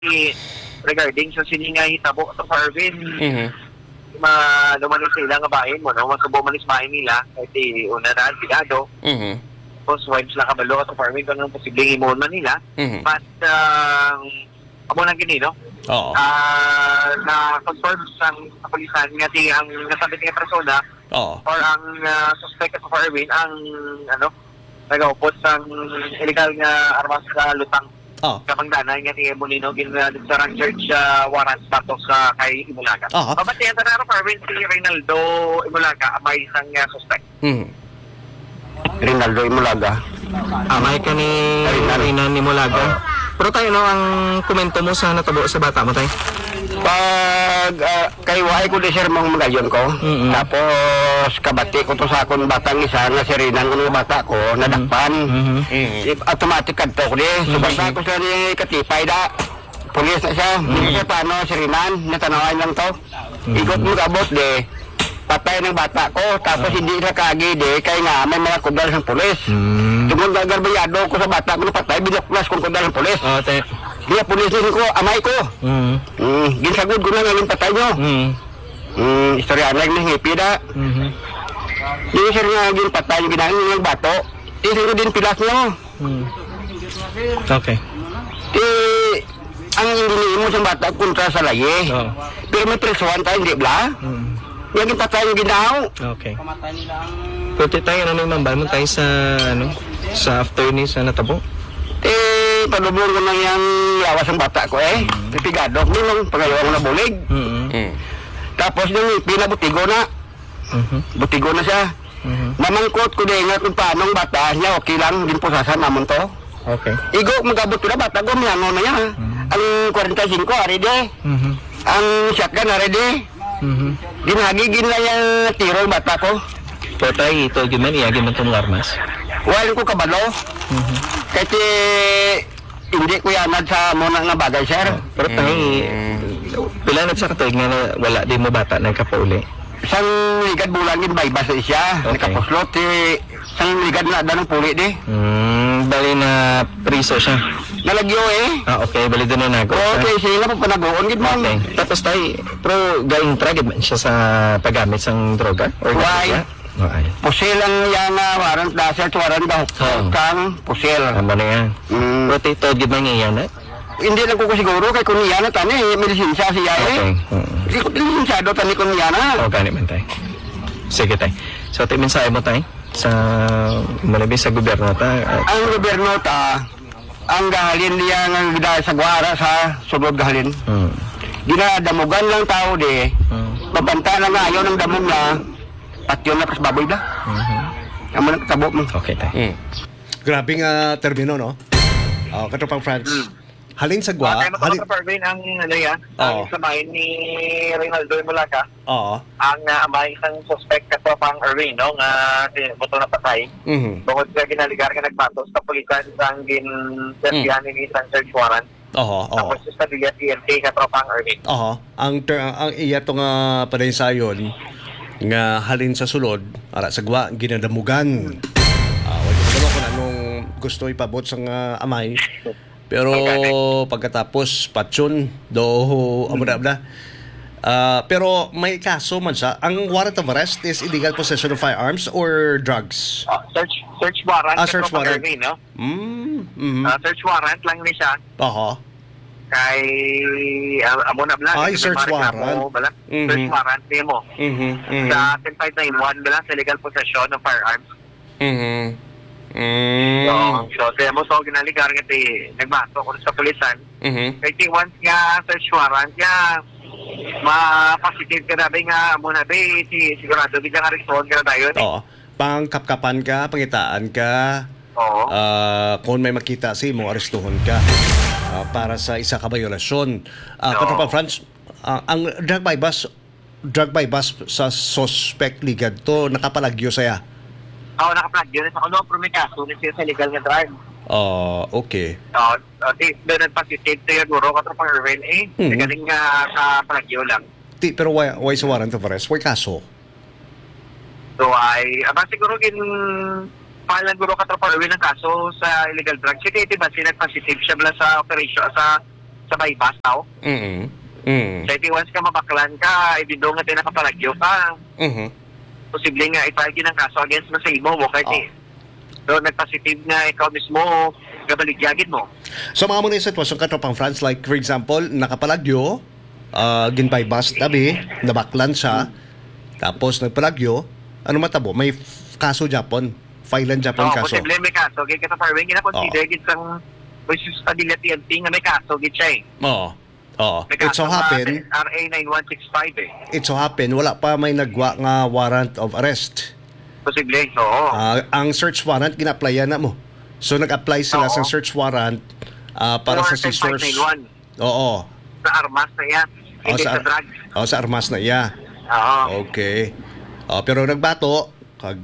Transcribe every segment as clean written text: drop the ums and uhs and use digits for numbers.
regarding sa sininga hitabo sa Farvin. Mhm. Lumanis sila nga bahin mo, no? Masubo manis bahin nila, kasi una na sigado. Mhm. Tapos wives lang kabalo sa Farvin, kung anong posibleng imon man nila. Mhm. But, amo lang gini, no? Oo. Na-confirm sa kapulisan nga ang nasabit nga persona Oo. or ang suspect sa Farvin ang, nag-upot sa illegal nga armas sa lutang. Oo. Kapag danay nga ni Molino ginadagsaran church warrant batok sa kay Imulaga. Aha. Pabatiyan sa naro Farvin si Reynaldo Imulaga amay isang suspect. Mhm. Rinaldo Imulaga. Amay ka ni Rina ni Mulaga. Pero tayo no, ang komento mo sa natabo sa bata mo tayo. Pag kay waay ko di sir mong magayon ko. Mm-mm. Tapos kabati ko to sa akong batang isa nga si Rinan ko ng bata ko nadakpan. Mhm. Mhm. Automatic kadto ko di. So basta ko sa ni katipay da. Pulis na siya. Hindi siya paano si Rinan. Natanawan lang to. Ikot mo kabot di. Patay ng bata ko. Tapos hindi na kagi di. Kaya nga may mga kudal ng pulis. Tungkol na garbayado ko sa bata ko na patay. Binoklas kong kudal ng pulis. Oh, tayo. Diya pulis din ko. Amay ko. Mhm. Ginsagod ko na ngayon patay nyo. Istorya lang ng hipi da. Mhm. Yung sir nga ginpatay yung ginangin ng bato. Isir ko din pilas nyo. Mhm. Okay. Ang hindi mo sa bata kontra sa laye. Oh. Pero may presuhan tayo, hindi bla? Mhm. Yung ginpatay yung ginaw. Okay. Pwede tayo ano naman ba mo tayo sa sa after ni sa natabo? Padubong ko na yung lawas ng bata ko Pipigado ko nung pagayaw ko na bulig. Mhm. Mhm. Tapos yung pinabutigo na. Mhm. Butigo na siya. Mhm. Mamangkot ko din nga kung paano ang bata niya, okay lang, din po sasa namon to. Okay. Igo, magabot ko na bata ko, miyano na niya. Ang 45, arede. Mhm. Ang shotgun, arede. Mhm. Ginagigin na yung tiro yung bata ko. Pero tayo ito giman iyagi man tong armas. Wala ko kabalo. Mhm. Kasi hindi ko yanad sa muna nga bagay, sir. Pero tayo pila na sa katuig nga na wala di mo bata nagkapauli. Sang ligad bulangin, baybas na siya. Okay. Nakapuslot, sang ligad na danang puli di. Bali na priso siya. Nalagyo Okay, bali doon na nago. Okay, sila po panagoon, gid man. Okay. Tapos tayo, pero galing traged man siya sa paggamit sang droga? Or Why? Why? Pusil ang yan na warrant, search warrant daw. Kang pusil. Tama na yan. Pero tito, gid man iyan na? Hindi lang ko siguro kay kunyana tani medisinsya siya Okay. Hindi ko lisensyado tani kunyana. Gani man tayo. Sige tayo. So, ito yung mensahe mo tayo sa manabi sa gobyerno ta. Ang gobyerno ta ang gahalin niya ng dahil sa gwara sa sulod gahalin. Ginadamugan lang tao di. Mabanta na nga ayaw ng damog na patyon na kas baboy ba? Ang mga tabo mo. Okay tayo. Mhm. Grabe nga termino, no? Katropang France. Halin sa gwa. Kaya mga Farvin ang ang sabay ni Reynaldo Imulaga. Oo. Ang amay isang suspect kaso pang Erwin, no? Nga buto na patay. Mhm. Bukod sa ginaligar nga nagpatos sa pulisan sang ginsertihan ni isang search warrant. Oo. Tapos sa stabilidad TNT katropang Erwin. Oo. Ang iya to nga panaysayon nga halin sa sulod, ara sa gwa ginadamugan. Wala ko kung anong gusto ipabot sa nga amay. Pero pagkatapos patyon do amo na. Pero may kaso man siya. Ang warrant of arrest is illegal possession of firearms or drugs. Search warrant Search katropang warrant. Erwin, no? Search warrant lang ni siya. Oo. Kay amo na bala. Ay, search warrant. Search warrant niya mo. Sa 10591 bala sa legal possession of firearms. So mo so ginaligar nga nagbato ko sa pulisan. Kaya once nga search warrant niya ma-positive ka na ba nga muna ba sigurado bigla nga respond ka na tayo. Oo. Pangkapkapan ka, pangitaan ka. Oo. Kung may makita si mo, arestuhon ka para sa isa ka violasyon. Katropang France, ang drug by bus sa suspect ligad to nakapalagyo saya. Oo, naka-plug yun. Sa kuno, pero may kaso na siya sa legal nga drug. Okay. Oo, doon nagpasitive to yun, guro, katropang Erwin, galing nga ka-plug yun lang. Pero why sa warrant of arrest? Why kaso? So siguro palang guro katropang Erwin ang kaso sa illegal drugs. Sige, diba, sinag-positive siya bala sa operation, sa sa bypass tao. So, once ka mabaklan ka, ibidong nga tinakapalagyo ka. Posible nga ipagin ang kaso against mo sa imo mo kasi so nagpositive nga ikaw mismo gabaligyagin mo. So mga muna yung sitwasyon katropang France, like for example, nakapalagyo, ginbypass tabi, nabaklan siya, tapos nagpalagyo, ano matabo? May kaso Japon, filean Japon kaso. Posible may kaso. Kaya kataparwing, gina-consider gitsang Padilla TNT nga may kaso git siya Oo. May It so kaso happen, RA 9165 it so happen, wala pa may nagwa nga warrant of arrest. Posible, oo. Ang search warrant, gina-applyan na mo. So nag-apply sila sa search warrant para sa si source. 591. Oo. Sa armas na yan. Hindi sa drugs. Sa armas na iya. Oo. Okay. Pero nagbato, kag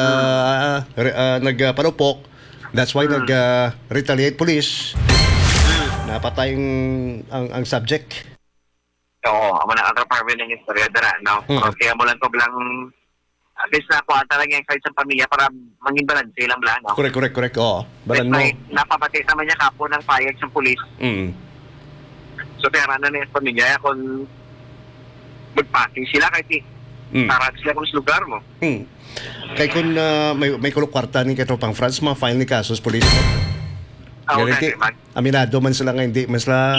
nagpanupok, that's why nag-retaliate police. Napatay ang subject. Oo, amo na ang department ng istorya dara, no? Kaya mo lang to bilang at least na kuha talaga yung kahit sa pamilya para manging balanse lang lang, no? Correct. Oo. Balan mo. Napapati naman niya kapo ng payag sa pulis. So, kaya na yung pamilya kung magpati sila kahit para sila kung sa lugar mo. Kaya kung may kulok-kwarta ni katropang France, ma-file ni kasos police mo. Ganiti, aminado man sila nga, hindi man sila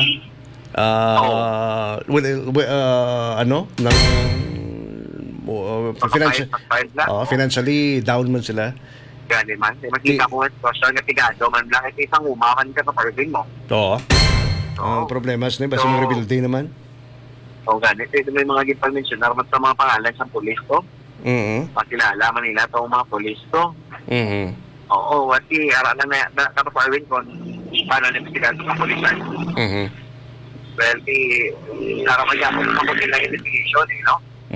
financially down man sila. Gani man. Makita ko ito, siya nga tigado man lang. Ito isang umaman ka sa parving mo. Oo. Ang problema sa basta may rebuilding naman. Oo, gani. Ito may mga gipag-mention sa mga pangalan sa pulis to. Pakilala man nila itong mga pulis to. Oo, wati aralan na kapaparwin ko paano na-investigan sa kapulisan. Well, naraman niya ako sa kapulisan investigation, no?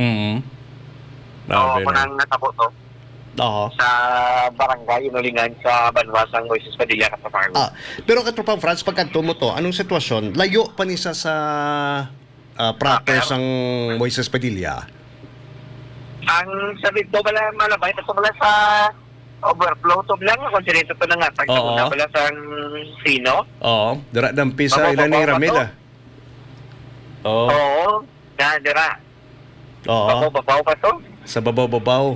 So, kung nang natabo to, sa barangay, inulingan sa Banwasang Moises Padilla, kapaparwin. Pero katropang France, pagkanto mo to, anong sitwasyon? Layo pa ni sa proper sang Moises Padilla? Ang sabi ko, malabay, ito pala sa overflow to lang kung sinito to na nga pagkakuna pala sa sino. Oo, dira dampi sa ilan ni Ramil. Oo, dira. Babaw pa to. Sa babaw.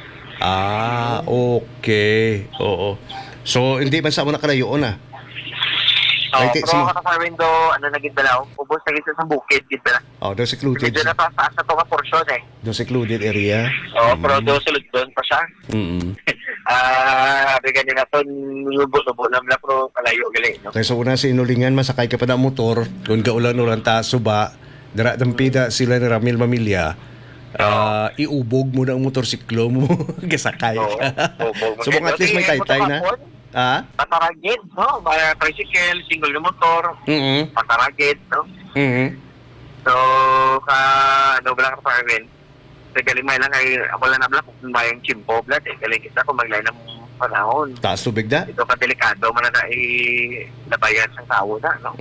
Okay. Oo. So hindi man sa mo nakalayoon na. Pero kataparwin do, naging dalaw, ubos na gito sa bukid, gito na. Do secluded. Medyo na sa to nga porsyon Do secluded area. Pero do sulod doon pa siya. Bigyan niya na to, lubo-lubo lang na, pero kalayo gali, no? Kaya sa una sa inulingan, masakay ka pa na motor, kung kaulan-ulan taso ba, dara dampida sila ni Ramil Mamilya, iubog mo na ang motorsiklo mo, gasakay ka. So at least may taytay na. Pataragid, no? Tricycle, single na motor, pataragid, no? So, bilang kaparwin, galing may lang ay wala na black kung may chimpo blood galing kita kung maglay ng panahon. Taas tubig na? Ito ka delikado man na nabayan sa tao na, no?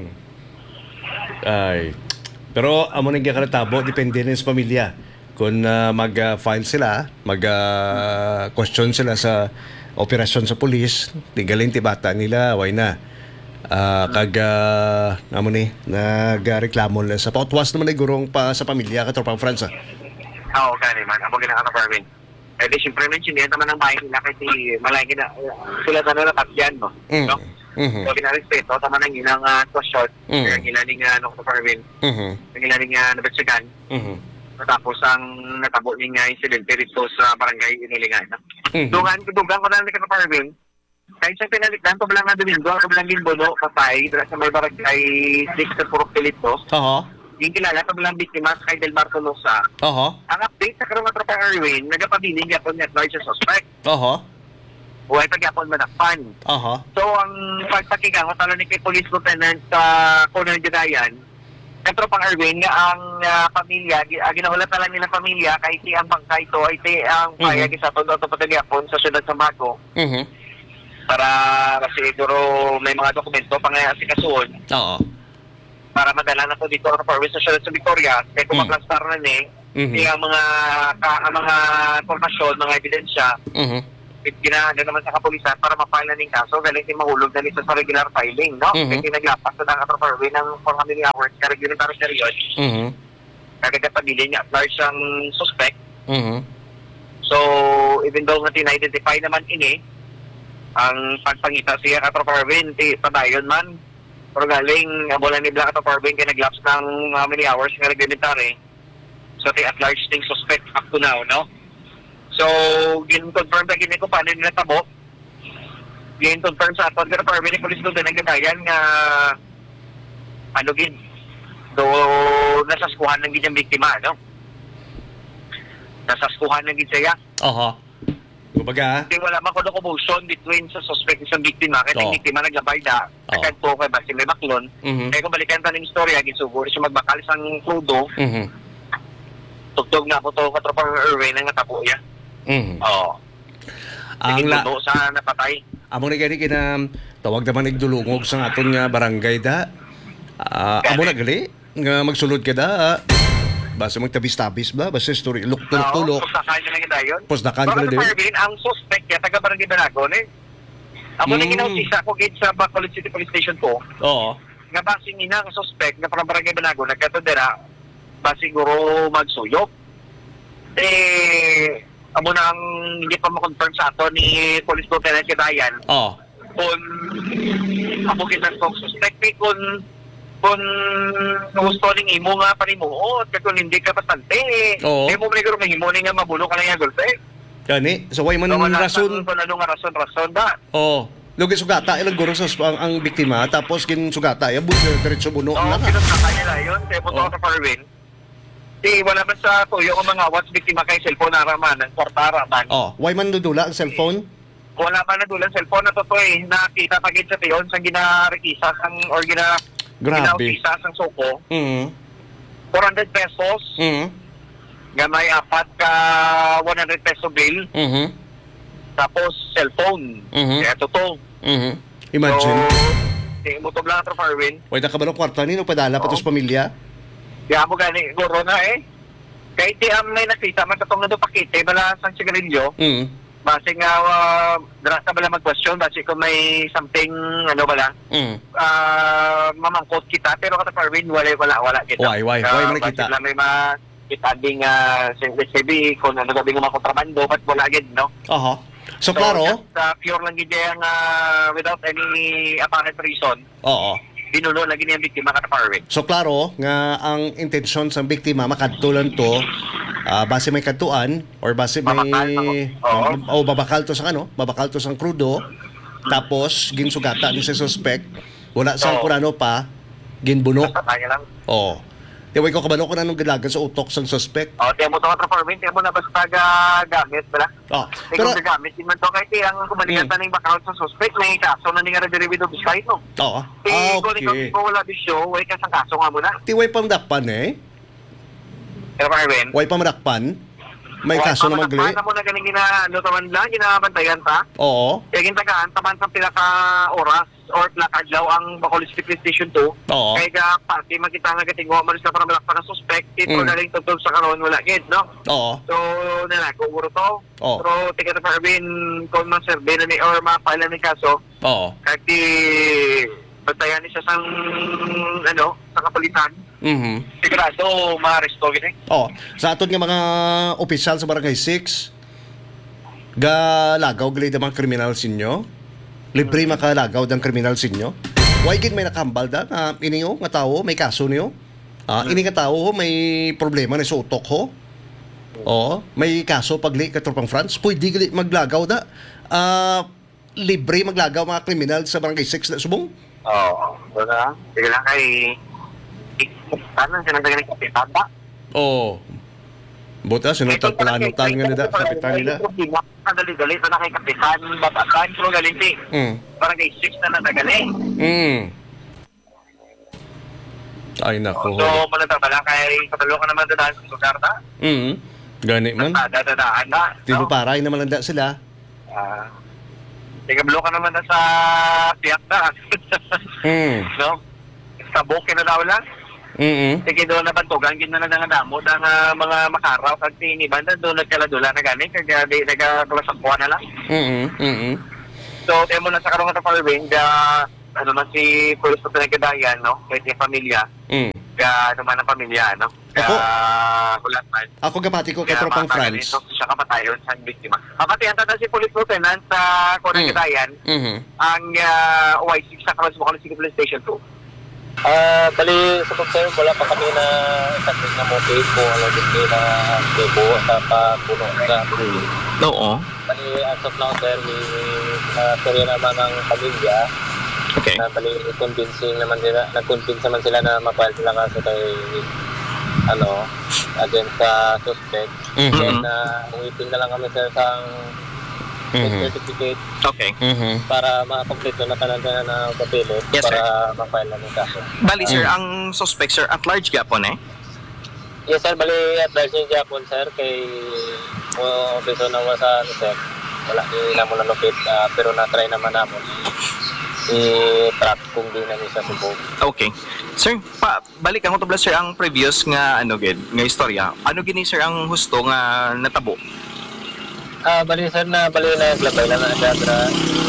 Ay. Pero amo nang gikanatabo depende rin sa pamilya. Kung mag-file sila, mag-question sila sa operasyon sa pulis, di galing ti bata nila, why na? Amo ni, nagreklamo nila sa pautwas naman ay gurong pa sa pamilya, katropang France. Oo, gani man. Amo ginakataparwin. Eh, di siyempre mention yan naman ang bahay nila kasi malagi na sila na natatyan, no? No? So, ginarespeto, tama nang ilang short, kaya gilaning kataparwin, gilaning nabatsagan, tapos ang natabo niya insidente dito sa barangay Inulingan. Dugan ko na kataparwin, kahit sa pinalikdan, ito lang na Domingo, ito lang Gimbono, patay, sa may barangay 6 sa Purok Pilito. Yung kilala, ito lang biktima sa kay Del Mar Tolosa. Ang update sa karong Tropa Erwin, nagapabiling yapon net large suspect. Buhay pagyapon manakpan. So, ang pagpakigang, matalo ni kay Police Lieutenant Colonel Judayan, ang Tropang Erwin, nga ang pamilya, ginahula lang nila pamilya, kahit ang bangka ito, ay ang payag isa ito daw pagyapon sa syudad sa Mago. Para kasi siguro may mga dokumento pang si Kasuon. Para madala na to dito sa Province sa Victoria, kaya kung maklastar na ang mga informasyon, mga ebidensya, ginaano naman sa kapulisan para mapile na ng kaso, galing si mahulog na nito sa regular filing, no? Kasi naglapas na ng Katroparwin ng 400 hours ka regular period. Kagagapabilin niya at large ang suspect. So, even though nga tina-identify naman ini, ang pagpangita siya Katroparwin, padayon man, pero galing, mula ni Black Katroparwin, kaya naglaps ng how many hours nga regular So, at large thing suspect up to now, no? So, gin-confirm na gini ko paano nila tabo. Gin-confirm sa aton, pero parang police doon na nagdadayan nga do nasaskuhan ng ganyang biktima, no? Nasaskuhan ng ganyang Kumbaga, Hindi wala man ko commotion between sa suspect sa biktima. Kaya yung biktima naglabay na, agad po kay Basi may baklon. Kaya kung balikan ta ng istorya, gisuguro siya magbakal isang krudo. Tugtog na po to katropang Erwin ang natapo niya. Ang sa napatay. Amo na gani kina tawag naman nagdulungog sa aton nga barangay da. Amo na gali nga magsulod ka da. Basta magtabis-tabis ba? Basta story tulok-tulok. Postakan niya lang dayon. Postakan ka na din. Ang suspect niya taga barangay Banagon Amo na ginausisa ko gid sa Bacolod City Police Station ko. Nga base ina ang suspect nga from barangay Banagon nagkatodera ba siguro magsuyop. Amo na ang hindi pa ma-confirm sa ato ni Police Lieutenant Kadayan. Kung amo kinang suspect kung gusto ning imo nga panimuot kung hindi ka bastante. Di mo maniguro mahimo ni nga mabulo ka lang yung gulpe. Kani, so why man rason? Kung ano nga rason ba? Lugi sugata ilang guro sa ang biktima tapos kin sugata ya diretso buno na. Pinasaka nila yun. Kaya po sa Parwin. Wala man sa tuyo ang mga what's biktima kay cellphone na raman, ang kwartara man. Why man dudula ang cellphone? Wala man nadula ang cellphone na totoo nakita pagid sa tiyon sa ginarekisa sang or ginaukisa sang suko. 400 pesos. Nga may apat ka 100 peso bill. Tapos cellphone. Kaya totoo. Imagine. So, mutog lang ito Parwin. Why na ka ba ng kwarta nino padala pa tos pamilya? Kaya mo gani, guro na Kahit may nakita man katong nado pakite, bala sang sigarilyo. Base nga, drasta bala mag-question, base kung may something, mamangkot kita, pero kata Parwin, wala kita. Why man nakita? Base lang may makita ding, sabi, kung ano gabi nga makontrabando, ba't wala agad, no? So, klaro? Pure lang gid ang without any apparent reason. Binulo lagi niya ang biktima kata Parwin. So klaro nga ang intensyon sa biktima makadtulan to base may kadtuan or base may babakal to sa babakal to sang krudo tapos ginsugata ni sa suspect wala sang kurano pa ginbuno. Patay lang. Tiway ko kabalo ko na nung galagan sa utok sang suspect. Tiyan mo ito ka Parwin, tiyan mo na basta gamit bala. Pero gamit din man to kahit ang kumalikan na ng background sa suspect may kaso na nga na-derivative of site no. Okay. Kung wala bisyo, way ka sang kaso nga muna. Tiway pamadakpan Pero Parwin. Way pamadakpan. May kaso na magli. Paano mo na ganing ginalutawan lang, ginabantayan ta? Kaya gintagaan, taman sa pila ka oras or plakadlaw ang Bacolod City Police Station 2. Kaya ka party magkita nga gatingwa malis na para malakpan ng suspect. Ito galing tugtog sa karon wala gid, no? So, nalako guro to. Pero tika na Parwin, kung man-survey na ni or mapala ni kaso. Kasi bantayan niya sang sa kapulisan. Sigurado ma-arresto gini. Sa aton nga mga opisyal sa Barangay 6 lagaw gali mga kriminal sinyo. Libre makalagaw ng kriminal sinyo. Why gid may nakambal da nga ininyo nga tao may kaso niyo? Ini nga tao may problema ni sa utok ho. May kaso pagli katropang France. Pwede gali maglagaw da. Libre maglagaw mga kriminal sa Barangay 6 na subong. Wala. Sige lang kay tanang sinagdagan ng kapitan ba? Buta, sinutat planutan nga nila, kapitan nila. Dali-dali ito na kay kapitan, babakan, pero galing si Barangay 6 na natagaling. Ay, naku. So, manatapala kay katalo ka naman dadaan sa Sugarta? Gani man. Dadaan na. Tibo paray naman landa sila. Tigablo ka naman na sa Piak na. No? Kabukin na daw lang. Sige doon na bantugan, gina na damo ang mga makaraw kag tiniban doon nagkaladula na gani kag di nagaklasakwa na lang. So temo na sa karong nga Parvin ano man si Pulis sa Pinagkadayan, no? Kahit yung pamilya. Ano man ang pamilya, no? Hulat man. Ako gapati ko kay Tropang France. Siya kapatayon sa biktima. Kapatihan tata si Police Lieutenant sa Pinagkadayan. Ang OY6 sa Carlos City Police Station 2. Bali, sa sir, wala pa kami na isasig na motive kung ano dito na debo sa pagpuno sa Oo. Bali, as of now, sir, sorry naman ang pamilya. Okay. Bali, convincing naman sila, nag-convince naman sila na mapile sila kaso kay against sa suspect. Then, waiting na lang kami sir sa certificate Okay. para ma-complete na kananda na papilit Yes, para ma-file na ng kaso. Bali, sir, ang suspect, sir, at large gapon Yes sir, bali at large yung Japon sir kay opiso na sa sir. Wala din na mo nalupit pero na-try naman namin i-track kung di na siya subok. Okay. Sir, balik ang utobla, sir, ang previous nga nga istorya. Ano gini, sir, ang husto nga natabo? Bali sir na naglabay lang na siya dra.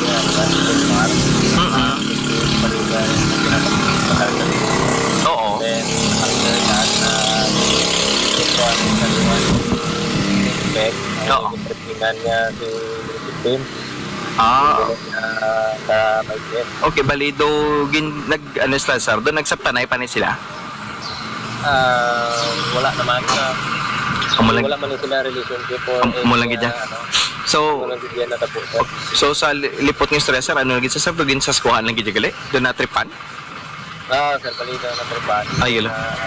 Oo. Then after that ito ang saliwan effect ang niya si victim sa may jet. Okay, bali do nag sir, do nagsaptanay pa ni sila. Wala naman Umulang wala man sila relationship or umulang gid. So wala gid na tapos sir. So sa lipot ng stress, sir, ano gid sa sir, dugin sa skuhan lang gid gali? Do na tripan? Sir, bali na tripan. Ayun.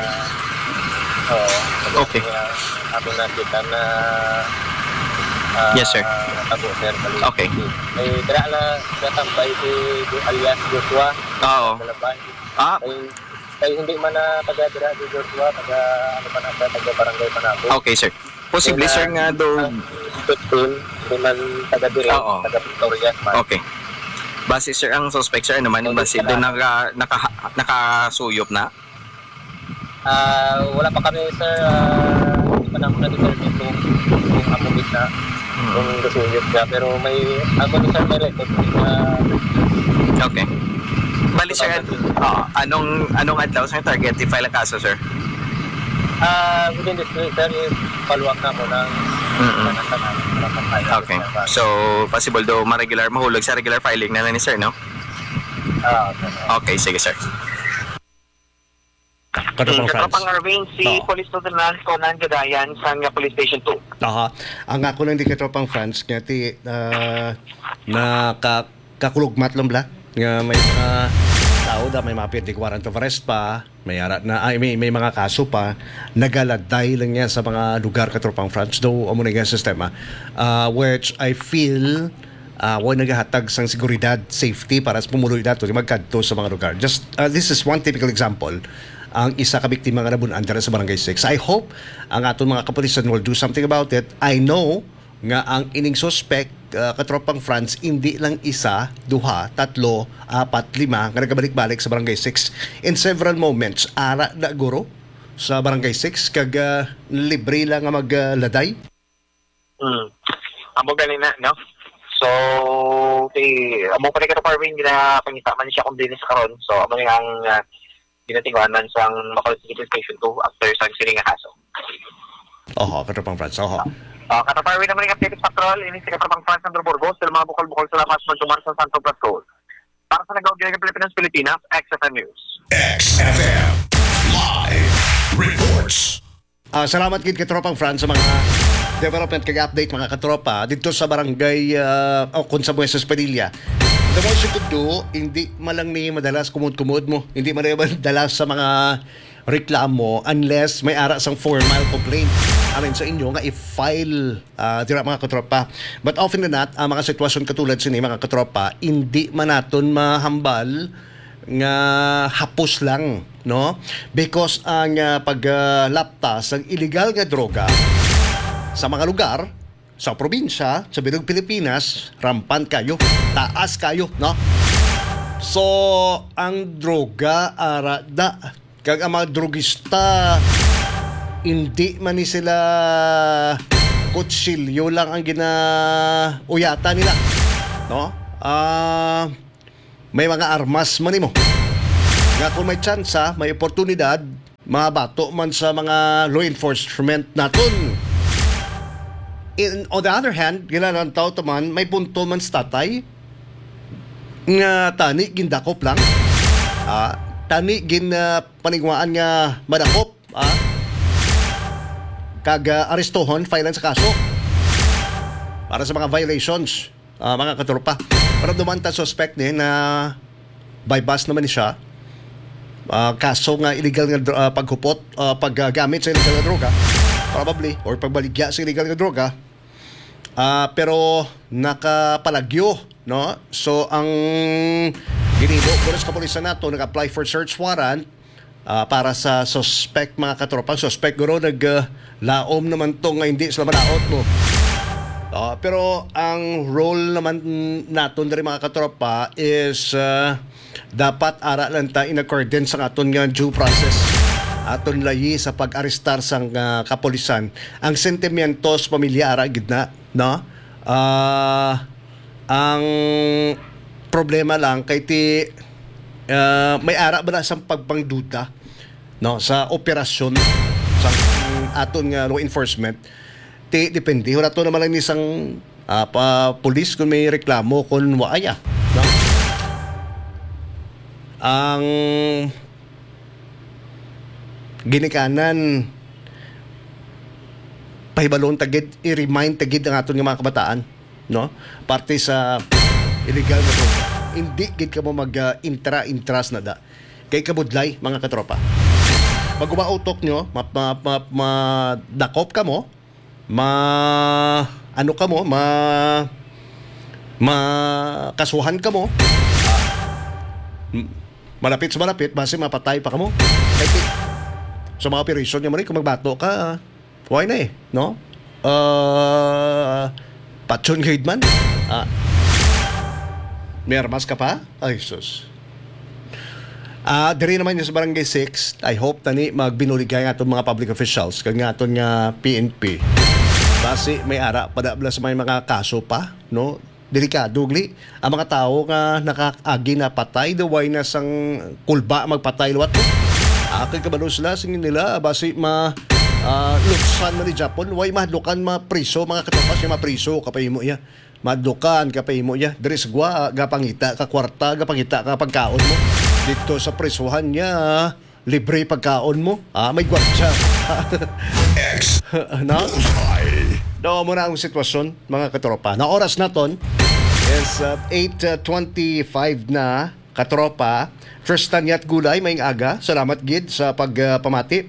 Okay. Ako nakita na yes, sir. Tabo, sir. Bali. Okay. May dira na natambay si alias Joshua. Oo. Malabay. Kay hindi man na taga-dira si Joshua, taga-barangay pa na ako. Okay, sir. Posible, sir, nga do 15, hindi man taga-dira, taga-Victoria man. Okay. Base, sir, ang suspect, sir, ano man, base, doon nakasuyop na? Wala pa kami, sir. Hindi pa naman na-determine kung amumit na, kung gasuyop siya. Pero may, sir, may record na. Okay. Bali, sir, anong adlaw sa target i-file ang kaso, sir? Within this week, sir, follow up na mo ng Okay. So, possible do mahulog sa regular filing na lang ni sir, no? Okay, sige, sir. Katropang Arvin, si Police Lieutenant Conan Gadayan sa Police Station 2. Ang ako lang di Katropang France nga ti kakulugmat lang bla nga may mga tao da may mapit di warrant of arrest pa, may mga kaso pa, nagaladay lang yan sa mga lugar Katropang France do amo nga sistema which I feel wala nagahatag sang seguridad, safety para sa pumuloy dato di magkadto sa mga lugar. Just this is one typical example. Ang isa ka biktima nga nabunan dira sa Barangay 6. I hope ang aton mga kapulisan will do something about it. I know nga ang ining suspect Katropang France hindi lang isa, duha, tatlo, apat, lima nga nagabalik-balik sa Barangay 6 in several moments. Ara na guro sa Barangay 6 kag libre lang nga magladay. Amo ganina, no? So, amo pa ni Katropang Arvin na pangita man siya kung dinis karon. So, amo ni ang ginatinguanan sa Bacolod City Station 2 after sa sininga kaso. Katropang France. Katropang Arvin naman yung updated patrol. Ini si Katropang France ng Burgos sa mga bukol-bukol sa lakas magtumar sa Santo Patrol. Para sa nag-audio ng Pilipinas, XFM News. XFM Live Reports. Salamat gid Katropang France sa mga development kag update mga katropa dito sa barangay kung sa Buenos Padilla. The more you could do, hindi malang ni madalas kumud-kumud mo. Hindi man madalas sa mga reklamo unless may ara sang formal complaint. Amin sa inyo nga i-file dira mga katropa. But often na not, mga sitwasyon katulad sini mga katropa, hindi man naton mahambal nga hapos lang, no? Because ang paglaptas ng illegal nga droga sa mga lugar, sa probinsya, sa Bilog Pilipinas, rampant kayo, taas kayo, no? So, ang droga, Kag ang mga drugista, hindi man ni sila kutsilyo lang ang ginauyata nila. No? May mga armas man mo. Nga kung may tsansa, may oportunidad, mabato man sa mga law enforcement naton. On the other hand, ginalantaw taman, may punto man sa tatay nga tani gindakop lang. Tani gin panigwaan nga madakop. Kag arestohon, filean sa kaso para sa mga violations, mga katropa. Para dumanta suspect ni na bypass naman ni siya. Kaso nga illegal nga paghupot, paggamit sa illegal nga droga, probably, or pagbaligya sa illegal nga droga. Pero nakapalagyo, no? So ang ginilo ko sa kapulisan nato nag-apply for search warrant para sa suspect, mga katropa. Suspect guro naglaom naman to nga hindi sila manaot mo. Pero ang role naman naton dari mga katropa is dapat ara lang ta in accordance sa aton nga due process. Aton layi sa pag-arestar sang kapulisan. Ang sentimientos pamilya ara gid na, no? Ang problema lang kay ti may ara ba na sa pagpangduta, no, sa operasyon sa aton nga law enforcement. Ti depende ora to naman lang ni sang police kung may reklamo kung waaya, no? Ang ginikanan pahibalon tagid i-remind tagid ang aton nga mga kabataan, no? Parte sa illegal na droga. Hindi gid ka mo mag-intras na da. Kay kabudlay, mga katropa. Pag umautok nyo, madakop ka mo, kasuhan ka mo, malapit sa malapit, base mapatay pa ka mo. Kaya sa mga operasyon nyo mo rin, kung magbato ka, why na no? Patson grade man. May armas ka pa? Ay, sus. Diri naman yung sa Barangay 6, I hope tani magbinuligay nga itong mga public officials kag nga itong nga PNP. Basi may ara padabla sa mga kaso pa, no? Delikado gli ang mga tao nga nakaagi na patay daway na sang kulba magpatay luwat mo. Akil kabalo sila singin nila basi luksan man ni Japon way mahadlukan priso mga katopas yung priso kapay mo ya. Madlukan kapay mo ya. Diri sa gwa gapangita ka kwarta gapangita ka pagkaon mo. Dito sa prisuhan niya, libre pagkaon mo. May gwardya. X. No? Daw mo na ang sitwasyon, mga katropa. Na oras na ton is 8:25 na, katropa. Tristan Yat Gulay, may aga. Salamat gid sa pagpamati.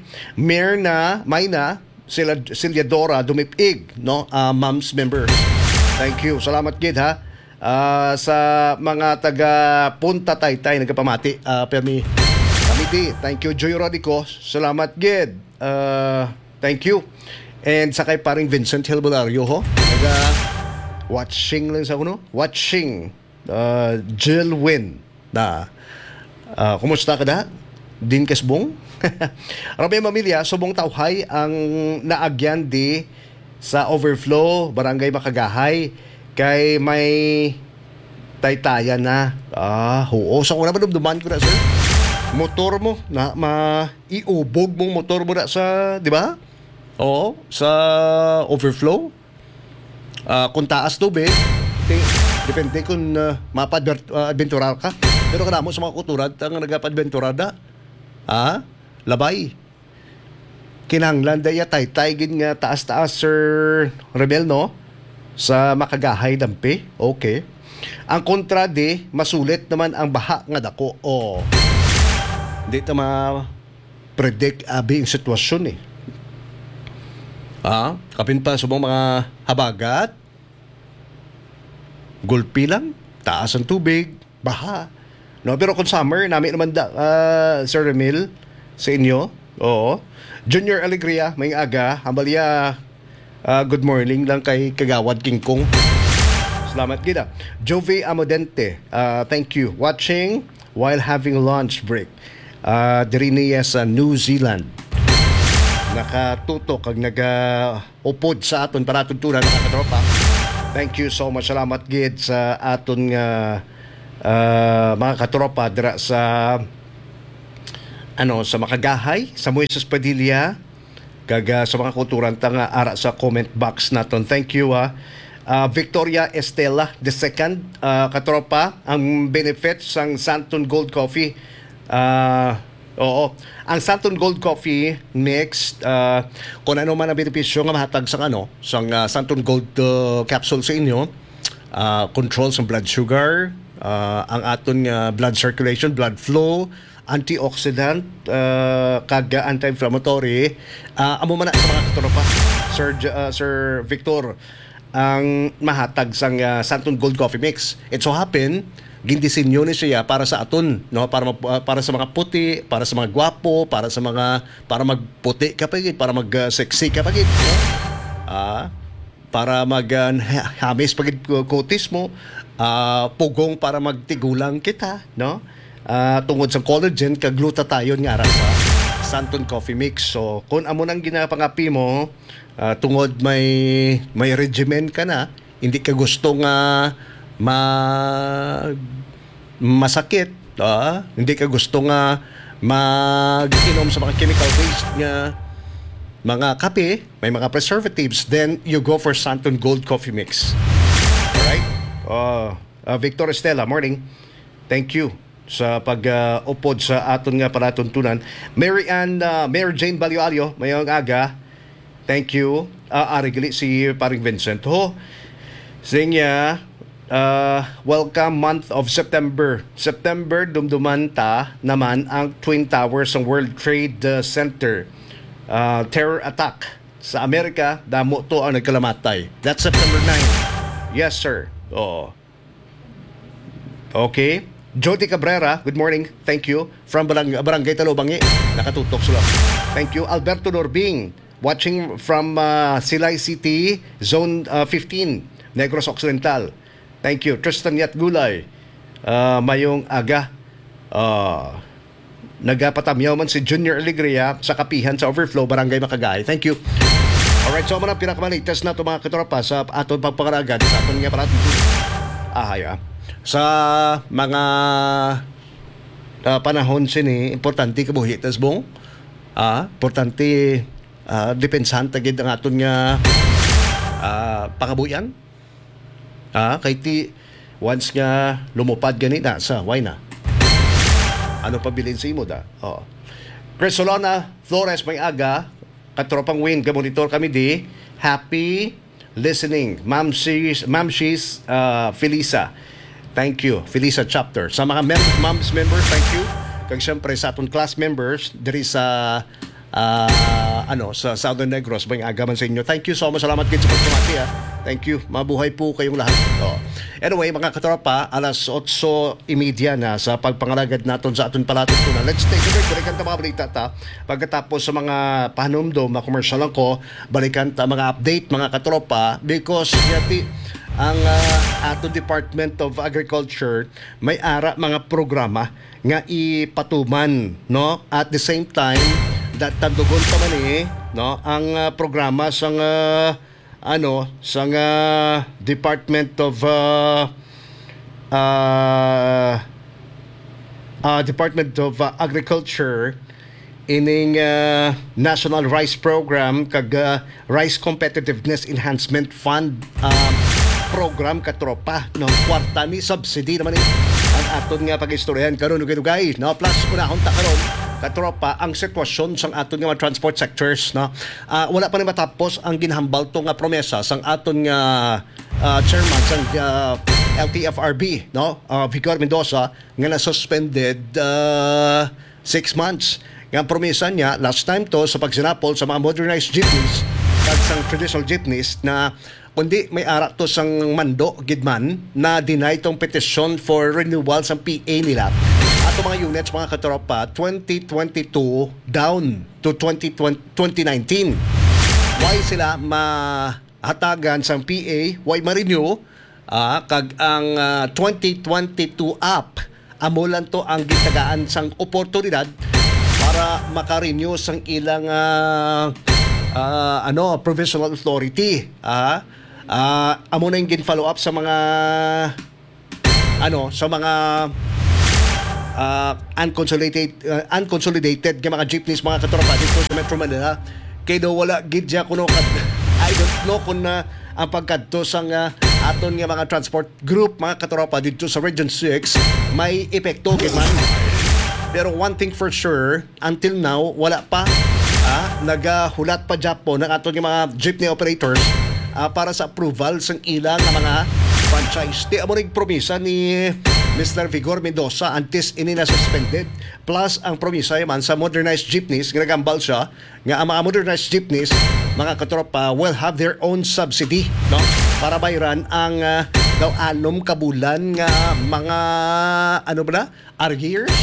Mayna, Siliadora Dumipig, no? Moms member. Thank you. Salamat gid ha. Sa mga taga Punta Taytay nagpamati, Permi Kamiti, thank you. Joy Rodico, salamat gid, thank you. And sa kay paring Vincent Hilbolario ho, watching lang sa kuno, watching Jill Win na kumusta ka na din kasbong. Rabi mamilya subong tawhay ang naagyan di sa overflow barangay Makagahay kay may taytayan na. Oo. Sa una madumduman ko na, sir. Motor mo na iubog mong motor mo na sa, di ba? Oo. Sa overflow. Kung taas tubig, depende kung mapadventural ka. Pero kanamo sa mga kuturad, ang nagapadventurada, labay. Kinanglan daya taytay gin nga taas-taas, Sir Rebel, no? Sa Makagahay dampi. Okay. Ang kontra di masulit naman ang baha nga dako. Hindi ta ma-predict abi ang sitwasyon kapin pa sa mga habagat. Gulpi lang, taas ang tubig, baha. No, pero kung summer, namin naman Sir Remil sa inyo. Oo. Junior Alegria, may aga, hambalya. Good morning lang kay Kagawad King Kong. Salamat gida. Jovi Amodente, thank you. Watching while having lunch break. diri niya sa New Zealand. Nakatutok kag nag-upod sa aton para tuntunan mga katropa. Thank you so much. Salamat gid sa aton mga katropa dira sa sa Makagahay, sa Moises Padilla, kag sa mga kulturan tanga ara sa comment box naton. Thank you Victoria Estela the second katropa ang benefits sang Santon Gold Coffee. Oo. Ang Santon Gold Coffee mix kung ano man ang benepisyo nga mahatag sang Santon Gold capsule sa inyo, control sa blood sugar, ang aton blood circulation, blood flow, antioxidant, kag anti-inflammatory. Amo man na sa mga katropa, Sir Victor, ang mahatag sang Santon Gold Coffee Mix. It so happen gindisenyo ni siya para sa aton, no, para sa mga puti, para sa mga gwapo, para magputi ka pagid, para mag-sexy ka pagid, no? Para hamis pagid kutis mo, pugong para magtigulang kita, no? Tungod sa collagen kag glutathione nga ara sa Santon Coffee Mix. So kung amo nang ginapangapi mo, tungod may regimen ka na, hindi ka gusto nga masakit, hindi ka gusto nga mag-inom sa mga chemical based nga mga kape, may mga preservatives, then you go for Santon Gold Coffee Mix. Alright? Victor Estela, morning. Thank you sa pag-upod sa aton nga palatuntunan. Mayor Jane Balioalio, mayong aga. Thank you. Arigali si Paring Vincent. Sinya, welcome month of September. September, dumduman ta naman ang Twin Towers ng World Trade Center. Terror attack sa Amerika, damo to ang nagkalamatay. That's September 9. Yes, sir. Okay. Jody Cabrera, good morning. Thank you. From Barangay Talubangi, nakatutok sila. Thank you. Alberto Norbing, watching from Silay City, Zone 15, Negros Occidental. Thank you. Tristan Yat Gulay, mayong aga. Nagapatamyaw man si Junior Alegria sa Kapihan sa Overflow, Barangay Makagay. Thank you. Alright, so mga pinakamalitas na ito mga katropa sa aton pagpakaragad sa aton nga parating sa mga panahon sini, importante kabuhi tasbong. Importante depensahan tagid ang aton nga pangabuyan. Kay ti once nga lumupad ganina sa why na. Ano pabilin sa imo da? Chris Solana Flores may aga, katropang win, gamonitor kami di. Happy listening. Ma'am she's Felisa. Thank you. Felisa chapter. Sa mga moms members, thank you. Kag syempre sa aton class members diri sa sa Southern Negros, may agaman sa inyo. Thank you so much. Salamat din sa pagpamati. Thank you. Mabuhay po kayong lahat. Anyway, mga katropa, alas 8:30 na sa pagpangalagad natin sa aton palatuntunan. Let's take a break. Balikan ta mga balita ta. Pagkatapos sa mga panumdom, mga commercial lang ko, balikan ta mga update mga katropa because yati ang ato Department of Agriculture may ara mga programa nga ipatuman, no, at the same time tandugon pa man no, ang programa sang Department of Agriculture ining National Rice Program kag Rice Competitiveness Enhancement Fund program katropa, no, kwarta ni subsidy naman ang aton nga pag-istoryahan karon ug guys, no, plus unahon ta karon katropa ang sitwasyon sang aton nga transport sectors, no. Wala pa ni matapos ang ginhambal to nga promesa sang aton nga chairman sang LTFRB, no, Victor Mendoza nga na suspended 6 months. Nga promesa niya last time to sa pagsinapol sa mga modernized jeepneys kag sang traditional jeepneys na kundi may ara to sang mando gidman na deny tong petition for renewal sa PA nila. Ato mga units mga katropa 2022 down to 2019. Why sila mahatagan sang PA? Why ma-renew? Kag ang 2022 up amo lang to ang gitagaan sang oportunidad para makarenew sang ilang provisional authority. Amo na yung gin-follow up sa mga unconsolidated nga mga jeepneys, mga katropa dito sa Metro Manila. Kaya daw wala gidya kuno I don't know kung ang pagkadto sang aton nga mga transport group, mga katropa dito sa Region 6 may epekto gid man. Pero one thing for sure, until now wala pa nagahulat pa Japo ng aton nga mga jeepney operators para sa approval sang ilang nga mga franchise. Di amo ring promisa ni Mr. Vigor Mendoza antes ini na suspended, plus ang promisa yaman sa modernized jeepneys, ginagambal siya nga ang mga modernized jeepneys, mga katropa, will have their own subsidy, no, para bayaran ang daw 6 kabulan nga mga arrears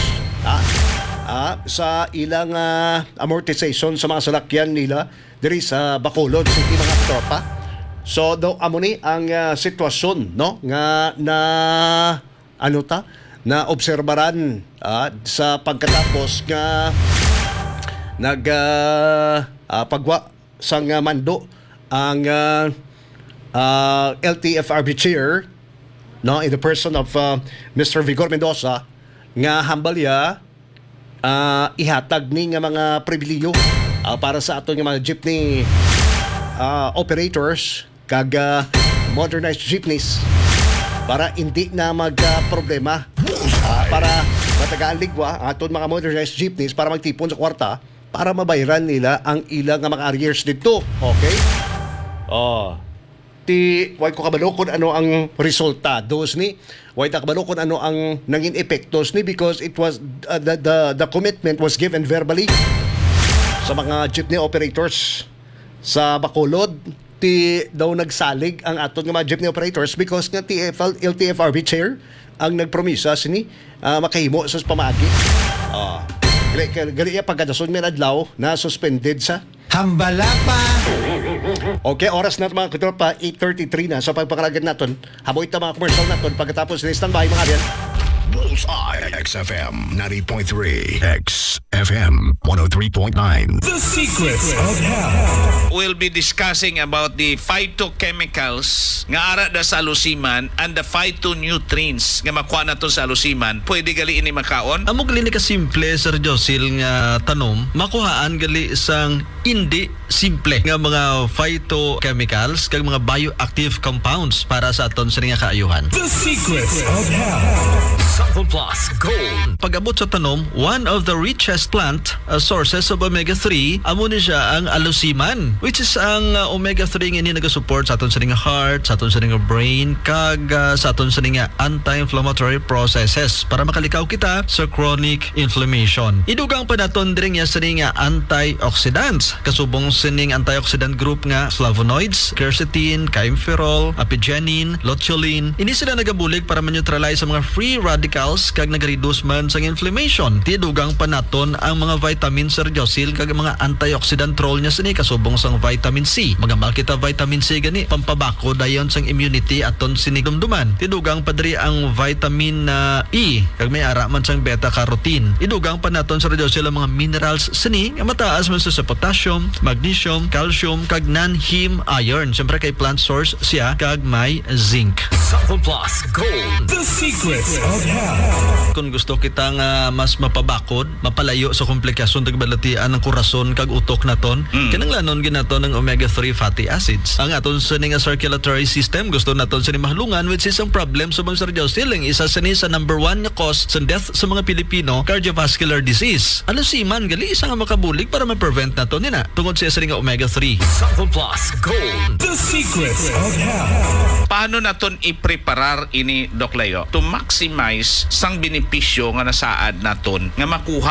sa ilang amortization sa mga salakyan nila diri sa Bacolod City, mga katropa. So daw amo ni ang sitwasyon, no, nga na obserbaran sa pagkatapos nga pagwa sang mando ang LTFRB chair, no, in the person of Mr. Vigor Mendoza, nga hambalya ihatag ni nga mga pribiliyo para sa aton nga mga jeepney operators kag modernized jeepneys para hindi na magproblema para matagaan ligwa aton mga modernized jeepneys para magtipon sa kwarta para mabayaran nila ang ilang nga mga arrears dito. Okay? Way ko kabalo kung ano ang resultados ni. Way ta kabalo kung ano ang naging epektos ni, because it was the commitment was given verbally sa mga jeepney operators sa Bacolod. Ti daw nagsalig ang aton nga mga jeepney operators because nga LTFRB chair ang nagpromisa sini makahimo sa pamagi. Gali pagkadason may adlaw na suspended sa Hambala pa. Okay, oras na mga katropa, 8:33 na. So pagpakalagad natin, haboy ta mga commercial natin pagkatapos ni standby mga yan. Bullseye XFM 90.3 XFM 103.9. The Secrets of Health. We'll be discussing about the phytochemicals nga ara da sa alusiman and the phytonutrients nga makuha na to sa alusiman. Pwede gali ini makaon? Amo gali ni ka simple, Sir Josil, nga tanom, makuhaan gali isang hindi simple nga mga phytochemicals kag mga bioactive compounds para sa aton sa nga kaayuhan. The Secrets of Health. Sample Plus Gold. Pag-abot sa tanom, one of the richest plant sources of omega-3 amo ni siya ang alusiman, which is ang omega-3 nga ini nagasupport sa aton sa nga heart, sa aton sa nga brain, kag sa aton sa nga anti-inflammatory processes para makalikaw kita sa chronic inflammation. Idugang pa naton diri nga sa nga antioxidants, kasubong sining antioxidant group nga flavonoids, quercetin, kaempferol, apigenin, luteolin. Ini sila nagabulig para ma-neutralize sa mga free radicals kag nag-reduce man sa inflammation. Tidugang pa naton ang mga vitamin, Sir Josil, kag mga antioxidant role niya sini kasubong sang vitamin C. Magamal kita vitamin C gani pampabako dayon sang immunity aton sinigdumduman. Tidugang pa diri ang vitamin E kag may ara man sang beta carotene. Idugang pa naton, Sir Josil, ang mga minerals sini nga mataas man sa potassium, magnesium, calcium kag non-heme iron. Siyempre kay plant source siya kag may zinc. Sample Plus Gold. The Secrets of Health. Kung gusto kita nga mas mapabakod, mapalayo sa komplikasyon tagbalatian ng kurason kag utok naton, kinanglanon ginaton ng omega-3 fatty acids. Ang aton sa nga circulatory system gusto naton sa mahlungan, which is ang problem sa mga Sir Josil, isa sa number 1 nga cause sa death sa mga Pilipino, cardiovascular disease. Alusiman gali isa nga makabulig para ma-prevent naton nina tungod sa nga omega-3. Sample Plus Gold. The Secrets of Health. Paano naton i-preparar ini, Doc Leo, to maximize sang benepisyo nga nasaad naton nga makuha tagi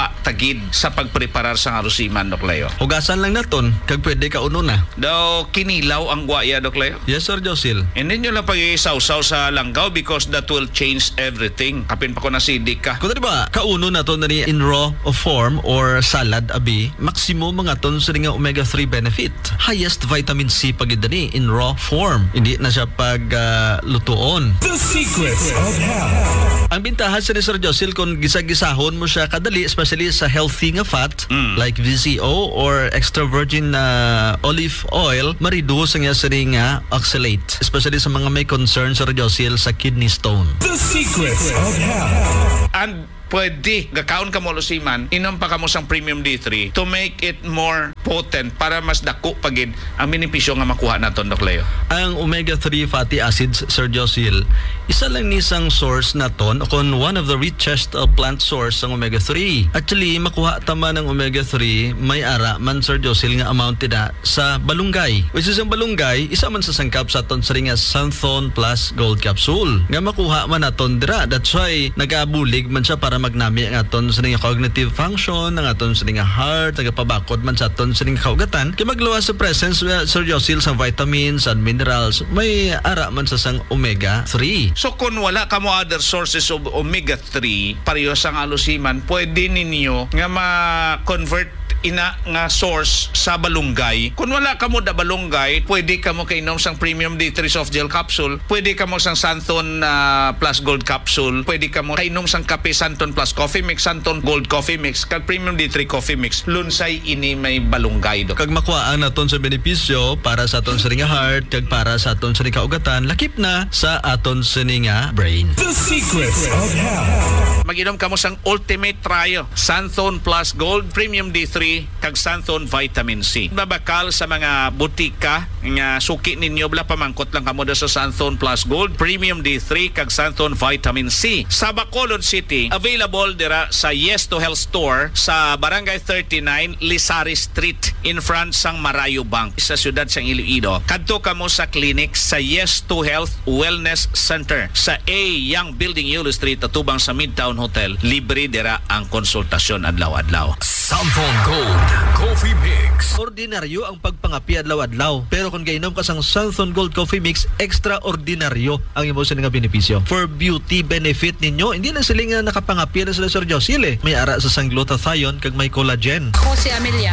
gid sa pagpreparar sa alusiman, Dok Leo. Hugasan lang naton, kag pwede ka uno na. Daw kinilaw ang guaya, Dok Leo. Yes, Sir Josil. Hindi nyo lang pag-iisaw-saw sa langgaw because that will change everything. Kapin pa ko na sidik ka. Kung ba, kauno na to na ni in raw form or salad abi, maximum mga ton sa nga omega-3 benefit. Highest vitamin C pagidani in raw form. Hindi na siya pag lutuon. The Secrets of Health. Ang bintahan sa ni Sir Josil kung gisag-gisahon mo siya kadali, especially sa healthy nga fat like VCO or extra virgin olive oil, ma-reduce ang sa nga oxalate, especially sa mga may concern, Sir Josil, sa kidney stone. The Secrets of Health. And pwede, gakaon ka mo alusiman, inom pa ka mo sang Premium D3 to make it more potent para mas dako pagid ang benepisyo nga makuha naton, Dok Leo. Ang omega-3 fatty acids, Sir Josil, isa lang nisang source naton o kung one of the richest plant source ang omega-3. Actually, makuha tama ng omega-3 may ara man, Sir Josil, nga amount na sa balunggay. Which is ang balunggay, isa man sa sangkap sa aton sa ringa Santhon Plus Gold Capsule. Nga makuha man naton dira. That's why nag-abulig man siya para magnami ang aton sa ringa cognitive function, ang aton sa ringa heart, nagapabakod man sa aton sa ringa kaugatan. Kaya magluwas sa presence, Sir Josil, sa vitamins and minerals, may ara man sa sang omega-3. So kung wala ka mo other sources of omega-3 pareho sang alusiman, pwede ninyo nga ma-convert ina nga source sa balunggay. Kung wala ka mo da balunggay, pwede ka mo kainom sang Premium D3 soft gel capsule, pwede ka mo sang Santhon Plus Gold capsule, pwede ka mo kainom sang kape Santhon Plus Coffee Mix, Santhon Gold Coffee Mix, kag Premium D3 Coffee Mix. Lunsay ini may balunggay, Dok. Kag makuhaan naton sa benepisyo para sa aton sa ringa heart, kag para sa aton sa ringa kaugatan, lakip na sa aton sa ringa brain. The Secrets of Health. Mag-inom ka mo sang Ultimate Trio, Santhon Plus Gold, Premium D3, kag Santhon Vitamin C. Babakal sa mga butika nga suki ninyo, bala pamangkot lang kamo sa Santhon Plus Gold, Premium D3, kag Santhon Vitamin C. Sa Bacolod City, available dira sa Yes to Health Store sa Barangay 39, Lisari Street, in front sang Marayo Bank, sa siyudad sang Iloilo. Kadto kamo sa clinic sa Yes to Health Wellness Center sa A Young Building, Yulo Street, atubang sa Midtown Hotel. Libre dira ang konsultasyon adlaw-adlaw. Santhon Gold Coffee Mix. Ordinaryo ang pagpangapi adlaw-adlaw. Pero kung gainom ka sang Santhon Gold Coffee Mix, extraordinaryo ang imo sa nga benepisyo. For beauty benefit ninyo, hindi na sila nga nakapangapi na sila, Sir Josil. May ara sa sang glutathione kag may collagen. Ako si Amelia.